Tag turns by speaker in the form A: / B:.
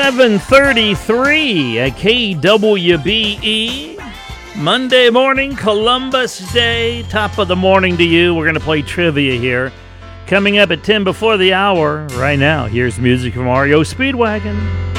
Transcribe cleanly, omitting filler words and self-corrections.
A: 7:33 at KWBE. Monday morning, Columbus Day. Top of the morning to you. We're going to play trivia here. Coming up at 10 before the hour. Right now, here's music from REO Speedwagon.